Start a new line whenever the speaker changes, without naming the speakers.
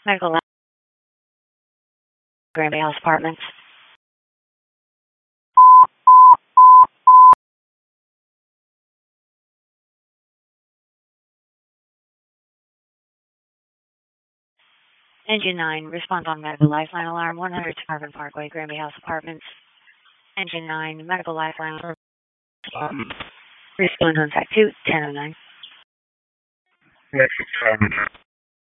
Medical Lab, Granby House Apartments. Engine 9, response on medical lifeline alarm, 100 Carbon Parkway, Granby House Apartments. Engine 9, medical lifeline alarm. Respond on site 2, 1009.
Next